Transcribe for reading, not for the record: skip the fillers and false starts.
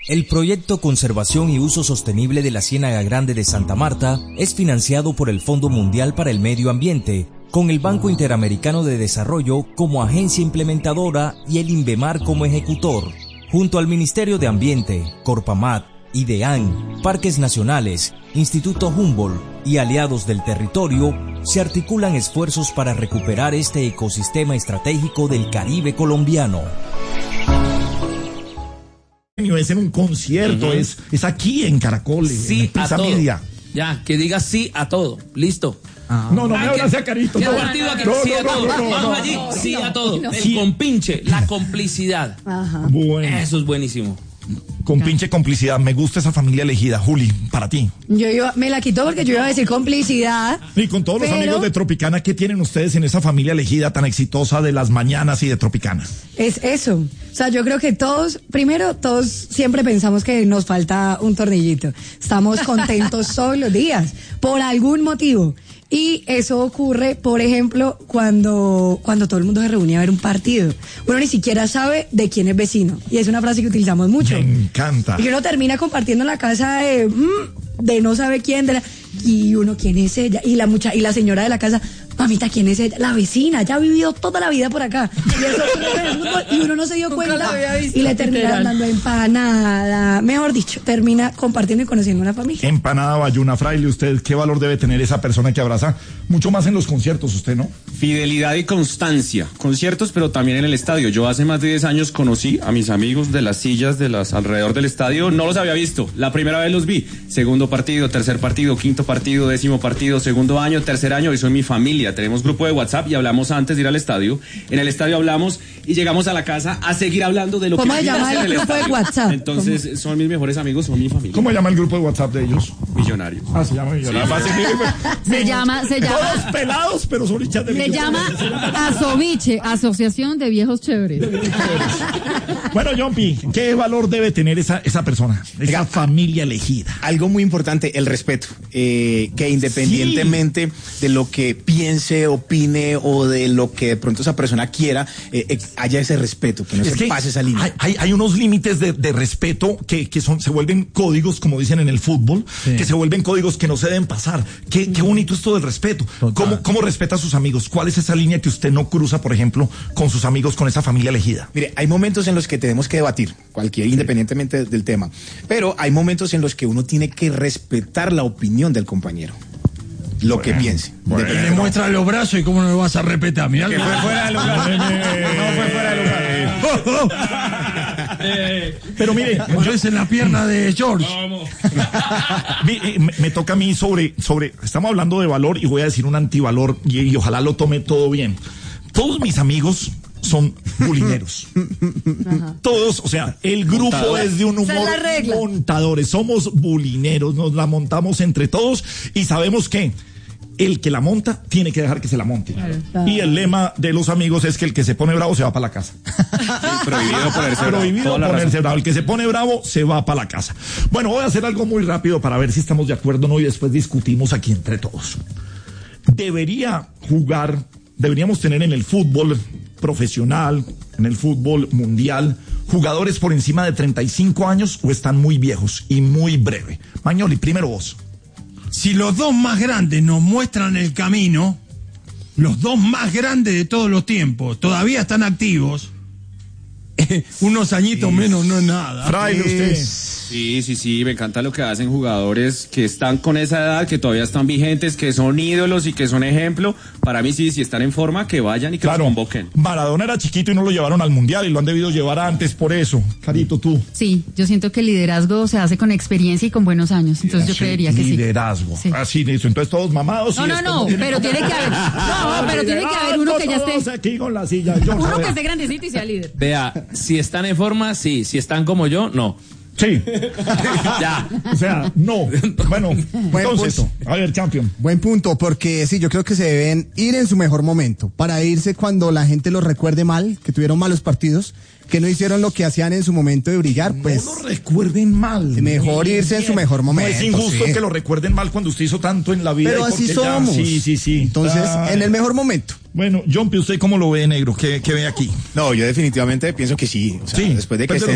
El proyecto Conservación y Uso Sostenible de la Ciénaga Grande de Santa Marta es financiado por el Fondo Mundial para el Medio Ambiente, con el Banco Interamericano de Desarrollo como agencia implementadora y el INVEMAR como ejecutor. Junto al Ministerio de Ambiente, Corpamat, IDEAN, Parques Nacionales, Instituto Humboldt y aliados del territorio, se articulan esfuerzos para recuperar este ecosistema estratégico del Caribe colombiano. Es en un concierto, es aquí en Caracol, sí, en a todo. Media. Ya, que diga sí a todo. Listo. No, me hablas a Carito. ¿Qué partido aquí? Sí a todo. Vamos allí, sí a todo. El compinche, la complicidad. Ajá. Bueno. Eso es buenísimo. Compinche, complicidad. Me gusta esa familia elegida. Juli, para ti. Me la quitó porque yo iba a decir complicidad. Y con todos los amigos de Tropicana, ¿qué tienen ustedes en esa familia elegida tan exitosa de las mañanas y de Tropicana? Es eso. O sea, yo creo que todos siempre pensamos que nos falta un tornillito. Estamos contentos todos los días, por algún motivo. Y eso ocurre, por ejemplo, cuando todo el mundo se reúne a ver un partido. Uno ni siquiera sabe de quién es vecino. Y es una frase que utilizamos mucho. Me encanta. Y uno termina compartiendo en la casa de no sabe quién, y uno, ¿quién es ella? Y la señora de la casa, mamita, ¿quién es ella? La vecina, ya ha vivido toda la vida por acá. Y eso y uno no se dio cuenta y le termina dando empanada. Mejor dicho, termina compartiendo y conociendo una familia. Empanada, Bayuna, Fraile, ¿usted qué valor debe tener esa persona que abraza mucho más en los conciertos, usted, no? Fidelidad y constancia. Conciertos, pero también en el estadio. Yo hace más de 10 años conocí a mis amigos de las sillas alrededor del estadio. No los había visto. La primera vez los vi. Segundo partido, tercer partido, quinto partido, 10º partido, segundo año, tercer año, y son mi familia. Tenemos grupo de WhatsApp y hablamos antes de ir al estadio. En el estadio hablamos y llegamos a la casa a seguir hablando de lo que ¿Cómo se llama el grupo de WhatsApp? Entonces, son mis mejores amigos, son mi familia. ¿Cómo se llama el grupo de WhatsApp de ellos? Millonarios. Se llama Millonarios. Se llama. Todos pelados, pero son hinchas de Se Millonarios. llama Asoviche, Asociación de Viejos Chéveres. Bueno, Jompi, ¿qué valor debe tener esa persona, esa familia elegida? Algo muy importante, el respeto, que independientemente de lo que piense, opine o de lo que de pronto esa persona quiera, haya ese respeto, que no se pase esa línea. Hay unos límites de respeto que se vuelven códigos, como dicen en el fútbol, que se vuelven códigos que no se deben pasar. Qué bonito esto del respeto. ¿Cómo respeta a sus amigos? ¿Cuál es esa línea que usted no cruza, por ejemplo, con sus amigos, con esa familia elegida? Mire, hay momentos en los que tenemos que debatir, independientemente del tema, pero hay momentos en los que uno tiene que respetar la opinión del compañero. Lo que piense. Le muestra los brazos y cómo no lo vas a respetar. Mirá Que fue fuera de lugar. No fue fuera de lugar. Pero mire, yo es en la pierna de George. Me toca a mí sobre, estamos hablando de valor y voy a decir un antivalor y ojalá lo tome todo bien. Todos mis amigos son bulineros. Todos, o sea, el grupo es de un humor montadores, somos bulineros, nos la montamos entre todos y sabemos que el que la monta tiene que dejar que se la monte. Claro. Y el lema de los amigos es que el que se pone bravo se va para la casa. Prohibido ponerse bravo. Prohibido ponerse bravo. El que se pone bravo se va para la casa. Bueno, voy a hacer algo muy rápido para ver si estamos de acuerdo o no y después discutimos aquí entre todos. Deberíamos tener en el fútbol profesional, en el fútbol mundial, jugadores por encima de 35 años o están muy viejos y muy breve. Magnoli, primero vos. Si los dos más grandes nos muestran el camino, los dos más grandes de todos los tiempos todavía están activos, unos añitos menos no es nada. Fraile, usted. Sí, me encanta lo que hacen jugadores que están con esa edad, que todavía están vigentes, que son ídolos y que son ejemplo. Para mí sí, si están en forma, que vayan y que los convoquen. Maradona era chiquito y no lo llevaron al Mundial y lo han debido llevar antes por eso. Carito, tú. Sí, yo siento que el liderazgo se hace con experiencia y con buenos años, entonces yo creería que sí. Liderazgo. Sí. Así de eso, entonces todos mamados. No, pero tiene que haber. Pero tiene que haber uno que ya esté. Aquí con la silla, uno que esté grandecito y sea líder. Vea, si están en forma, sí. Si están como yo, no. Sí. Ya. O sea, no. Bueno, entonces, a ver, Champion. Buen punto, porque sí, yo creo que se deben ir en su mejor momento, para irse cuando la gente los recuerde mal, que tuvieron malos partidos, que no hicieron lo que hacían en su momento de brillar, pues. No lo recuerden mal. Mejor irse en su mejor momento. No es injusto que lo recuerden mal cuando usted hizo tanto en la vida. Pero así somos. Sí. Entonces, en el mejor momento. Bueno, Jompi, ¿usted cómo lo ve, negro? ¿Qué ve aquí? No, yo definitivamente pienso que sí. O sea, después de que